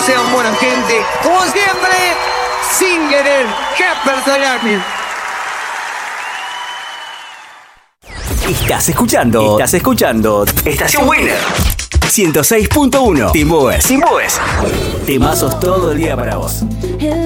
sean buena gente. Como siempre, sin querer, qué personaje. Estás escuchando Estación Winner 106.1 Timbúes. Temazos todo el día para vos.